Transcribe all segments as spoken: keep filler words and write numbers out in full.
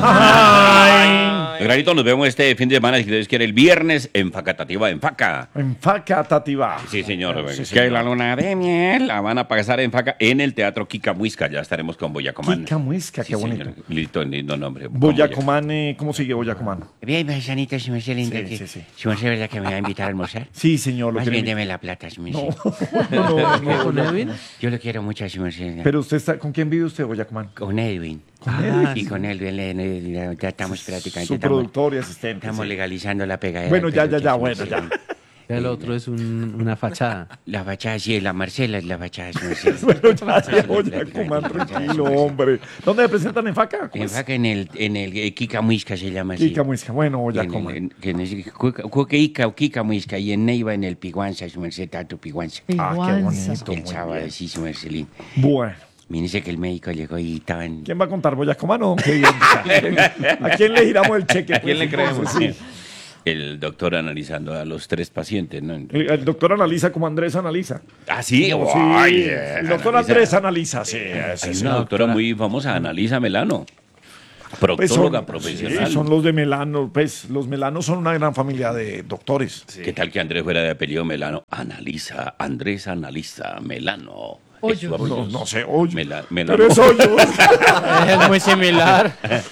Granito, nos vemos este fin de semana, si Dios quiere, el viernes en Facatativa, en Faca. En Facatativa. Sí, señor. Sí, que señor. la luna de miel la van a pasar en Faca, en el Teatro Kika Muisca. Ya estaremos con Boyacomán. Kika Muisca, Sí, qué bonito. señor. Listo, lindo nombre. Con Boyacomán, eh, ¿cómo sigue Boyacomán? Bien, paisanita, si me sé linda. Sí, que- sí, sí. Si me sé verdad que me va a invitar a almorzar. Sí, señor. Lo Más quiere bien invi- deme la plata, si me No, sé. no, no, no, ¿Con no. Edwin? Yo lo quiero mucho, si me sé. Pero usted está, ¿con quién vive usted, Boyacomán? Con Edwin. ¿Con Ah, Edwin? Y con Edwin, le- le- le- ya estamos prácticamente. Su estamos- productor y asistente. Estamos sí. legalizando la pegadera. Bueno, ya, ya, pero ya, que bueno, sí, ya. El otro es un- una fachada. La fachada, sí, la Marcela es la fachada, si me sé. Bueno, ya, ya, Boyacomán, tranquilo, hombre. ¿Dónde me presentan en Faca? ¿Cómo En es? Faca, en el, en el eh, Kika Muisca se llama así. Kika Muisca. Bueno, En el- Boyacomán. en- que en el- Cuca- Cuca- Ica o Kika Muisca y en Neiva en el Piguanza, su merced, Tato Piguanza. Ah, qué Piguanza. bonito. El muy sábado, bien. sí, su merced. lindo. Bueno. Me dice que el médico llegó y estaban... ¿Quién va a contar, Boyacomán o qué bien? ¿A quién le giramos el cheque? ¿A quién le pues, creemos? entonces, sí. El doctor analizando a los tres pacientes, ¿no? El, el doctor analiza como Andrés analiza. Ah, sí. No, sí, Ay, eh, el doctor analiza. Andrés analiza, sí. ese Hay sí. una doctora muy famosa, Analisa Melano. Pues Proctóloga son, profesional. sí, son los de Melano. Pues los Melanos son una gran familia de doctores. ¿Qué tal que Andrés fuera de apellido Melano? Analiza, Andrés analiza, Melano. Hoyos. Es su apellido. No, no sé, oye. Mela- Melano. Pero es hoyo. Es muy similar.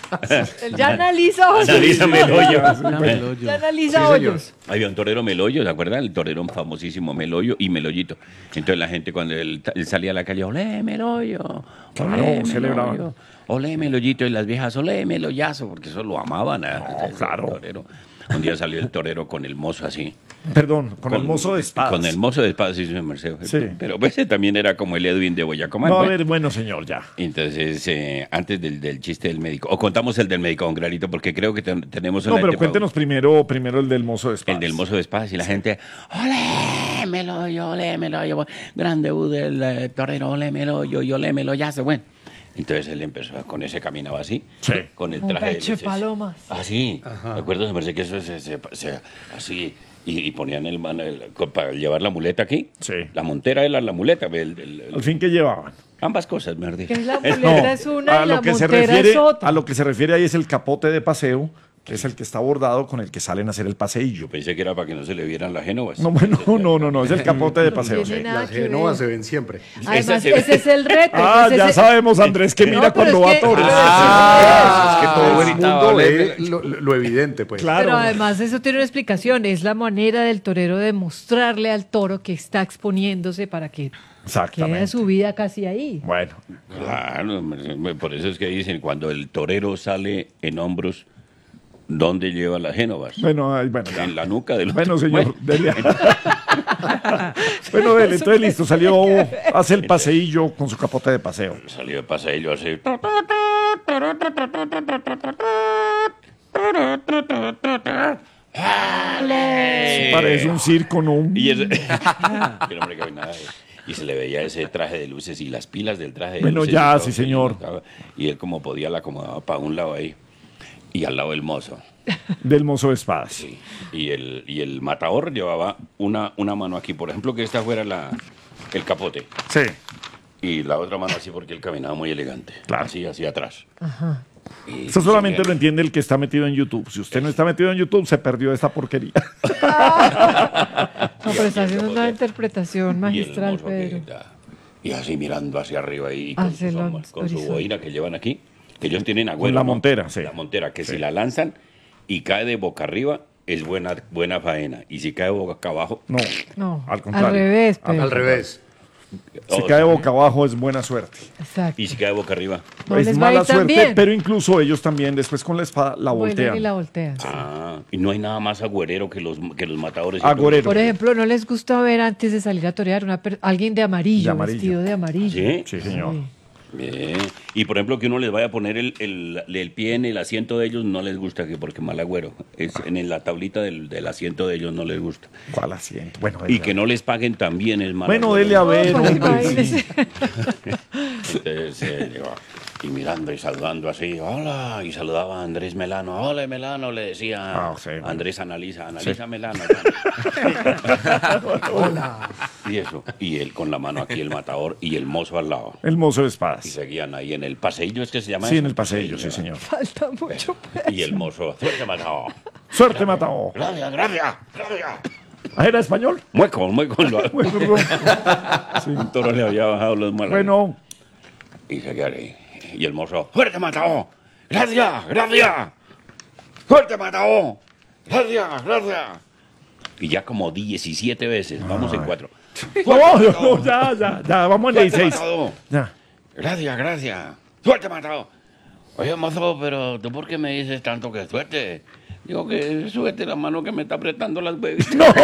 Él ya analiza hoyos. Analiza Meloyo. Ya analiza hoyos. Había un torero Meloyo, ¿se acuerdan? El torero famosísimo Meloyo y Meloyito. Entonces la gente cuando él, él salía a la calle, olé Meloyo, Claro, olé celebraban. Meloyo, olé Meloyito, y las viejas, olé Meloyazo, porque eso lo amaban. ¿eh? El claro. torero. Un día salió el torero con el mozo así. Perdón, con, el mozo de espadas. Con el mozo de espadas, sí, señor Merced. Sí. Pero ese también era como el Edwin de Boyacomán. No, a pues. ver, bueno, señor, ya. Entonces, eh, antes del, del chiste del médico, o contamos el del médico, don Clarito, porque creo que ten- tenemos una No, pero etapa- cuéntenos primero, primero el del mozo de espadas. el del mozo de espadas y la gente, olémelo, yo, olémelo, yo, gran debut del eh, torero, olémelo, yo, yo, olémelo, ya se bueno. Entonces él empezó, a- con ese caminaba así, Sí. con el Un traje pecho de ese- palomas. Así, ¿de acuerdo? Se me parece que eso se, se- se- así, y, y ponían el, man- el- co- para llevar la muleta aquí. Sí. La montera era la muleta, el- el- el- Al fin, ¿qué llevaban? ambas cosas, me Que la Es- muleta es una a y lo la que se montera refiere, es otra. a lo que se refiere ahí es el capote de paseo, que es el que está bordado con el que salen a hacer el paseillo. Pensé que era para que no se le vieran las génovas. No, bueno, no, no, no, es el capote de paseo. tiene sí. nada Las que ver. genovas se ven siempre. Además, Esa- ese es el reto. Ah, pues ya ese- sabemos, Andrés, que No, mira pero cuando es va a que- toros. Ah, es que todo el gritaba, mundo ole, ve lo, lo evidente, pues. Claro. Pero además eso tiene una explicación. Es la manera del torero de mostrarle al toro que está exponiéndose para que quede Exactamente. su vida casi ahí. Bueno, Claro, hombre, por eso es que dicen, cuando el torero sale en hombros, ¿dónde lleva las génovas? bueno, ay, bueno, ya. En la nuca del Bueno, otro. señor, dele. Bueno, dele, entonces listo, salió, hace el paseillo con su capote de paseo. Salió de paseillo así. ¡Ale! Parece un circo, ¿no? Y, ese- Pero, hombre, que nada, y se le veía ese traje de luces y las pilas del traje de Bueno, luces. ya, y todo, sí, señor. Y él como podía la acomodaba para un lado ahí y al lado el mozo. Del mozo de espadas. Sí. Y el, y el matador llevaba una, una mano aquí, por ejemplo, que esta fuera la, el capote. Sí. Y la otra mano así porque él caminaba muy elegante. Claro. Así, hacia atrás. Y Eso sí, solamente señor. lo entiende el que está metido en YouTube. Si usted no está metido en YouTube, se perdió esta porquería. No, pero está haciendo una interpretación Y el magistral, mozo que Pedro. está- Y así mirando hacia arriba y con, Hacia su, el con su horizonte. boina que llevan aquí, que ellos tienen agüero. la ¿no? montera, sí. La montera, que Sí. si la lanzan y cae de boca arriba, es buena, buena faena. Y si cae boca abajo, No, No, al contrario. al revés, Pedro. Al revés. Si oh, cae boca abajo es buena suerte. Exacto. y si cae boca arriba. No es les va a ir mala tan suerte, bien. pero incluso ellos también después con la espada la Vuelven voltean. y la voltean. Ah, y no hay nada más agüerero que los, que los matadores. Agorero. Por ejemplo, ¿no les gusta ver antes de salir a torear una per- alguien de amarillo, De amarillo. vestido de amarillo? ¿Sí? Sí, señor. Sí. Bien. Y por ejemplo, que uno les vaya a poner el, el, el pie en el asiento de ellos, no les gusta, que porque mal agüero. Es en la tablita del, del asiento de ellos no les gusta. ¿Cuál asiento? Bueno, Y dele que a- no les paguen también es mal Bueno, agüero. dele a ver, No, pues, hombre, imagínese. sí. Entonces eh, llegó y mirando y saludando así, hola, y saludaba a Andrés Melano, hola Melano, le decía, Ah, sí, bueno. Andrés analiza, analiza Sí. Melano. Hola. Y eso, y él con la mano aquí, el matador, y el mozo al lado. El mozo de Y espadas. seguían ahí en el paseillo, ¿es que se llama Sí, eso? en el paseillo, sí, ¿verdad? señor. Falta mucho. Y el mozo, suerte matador. Suerte, Matao. Gracias, gracias, gracias. ¿Ah, era español? Mueco, mueco. Lo... Bueno, Un toro le había bajado los muelas. bueno, Y seguía ahí. Y el mozo, ¡fuerte, matao! ¡Gracias, gracias! ¡Fuerte, matao! ¡Gracias, gracias! Y ya como diecisiete veces, vamos en cuatro. no, no, ya, ya, ya, vamos en ¡Fuerte, dieciséis. matao! Ya. Gracias, gracias. ¡Suerte, matao! Oye, mozo, pero ¿tú por qué me dices tanto que suerte? Digo que súbete la mano que me está apretando las huevitas. No,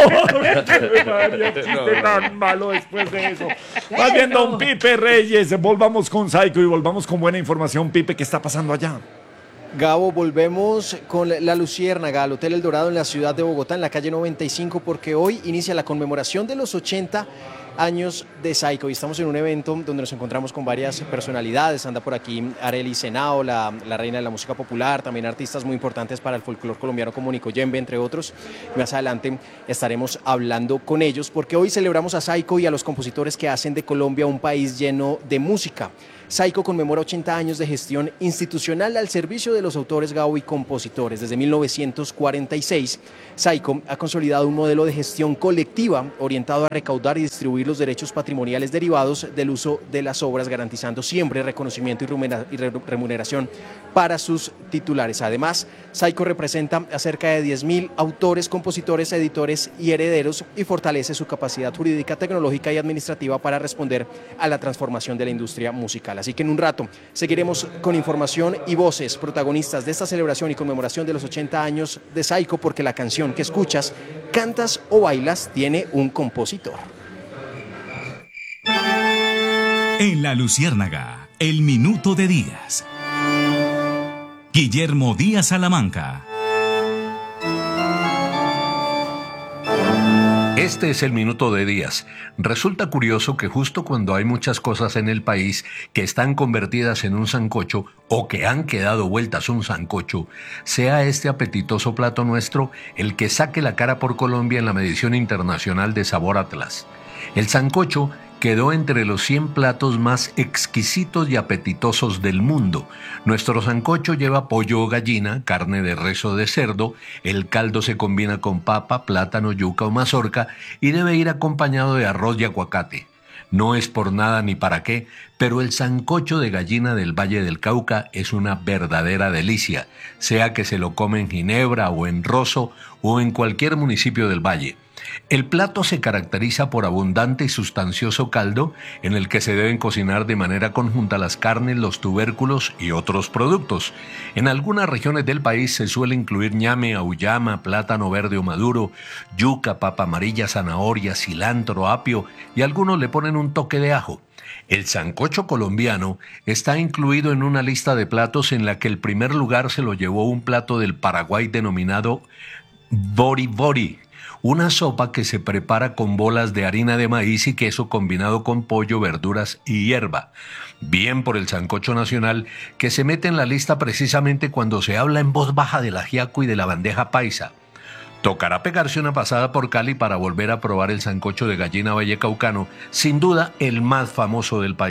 María, chiste tan malo después de eso. Más bien, don Pipe Reyes, volvamos con Saico y volvamos con buena información. Pipe, ¿qué está pasando allá? Gabo, volvemos con la Luciérnaga al Hotel El Dorado en la ciudad de Bogotá, en la calle noventa y cinco, porque hoy inicia la conmemoración de los ochenta años de Saico y estamos en un evento donde nos encontramos con varias personalidades. Anda por aquí Arely Senao, la, la reina de la música popular, también artistas muy importantes para el folclore colombiano como Nico Yembe, entre otros. Más adelante estaremos hablando con ellos porque hoy celebramos a Saico y a los compositores que hacen de Colombia un país lleno de música. Saico conmemora ochenta años de gestión institucional al servicio de los autores, Gabo, y compositores. Desde mil novecientos cuarenta y seis, Saico ha consolidado un modelo de gestión colectiva orientado a recaudar y distribuir los derechos patrimoniales derivados del uso de las obras, garantizando siempre reconocimiento y rumena- y re- remuneración para sus titulares. Además, Saico representa a cerca de diez mil autores, compositores, editores y herederos y fortalece su capacidad jurídica, tecnológica y administrativa para responder a la transformación de la industria musical. Así que en un rato seguiremos con información y voces protagonistas de esta celebración y conmemoración de los ochenta años de Saico, porque la canción que escuchas, cantas o bailas, tiene un compositor. En La Luciérnaga, el minuto de Díaz. Guillermo Díaz Salamanca. Este es el minuto de Díaz. Resulta curioso que justo cuando hay muchas cosas en el país que están convertidas en un sancocho o que han quedado vueltas un sancocho, sea este apetitoso plato nuestro el que saque la cara por Colombia en la medición internacional de Sabor Atlas. El sancocho quedó entre los cien platos más exquisitos y apetitosos del mundo. Nuestro sancocho lleva pollo o gallina, carne de res o de cerdo, el caldo se combina con papa, plátano, yuca o mazorca y debe ir acompañado de arroz y aguacate. No es por nada ni para qué, pero el sancocho de gallina del Valle del Cauca es una verdadera delicia, sea que se lo come en Ginebra o en Rosso o en cualquier municipio del Valle. El plato se caracteriza por abundante y sustancioso caldo en el que se deben cocinar de manera conjunta las carnes, los tubérculos y otros productos. En algunas regiones del país se suele incluir ñame, auyama, plátano verde o maduro, yuca, papa amarilla, zanahoria, cilantro, apio y algunos le ponen un toque de ajo. El sancocho colombiano está incluido en una lista de platos en la que el primer lugar se lo llevó un plato del Paraguay denominado bori bori, una sopa que se prepara con bolas de harina de maíz y queso combinado con pollo, verduras y hierba. Bien por el sancocho nacional, que se mete en la lista precisamente cuando se habla en voz baja del ajiaco y de la bandeja paisa. Tocará pegarse una pasada por Cali para volver a probar el sancocho de gallina vallecaucano, sin duda el más famoso del país.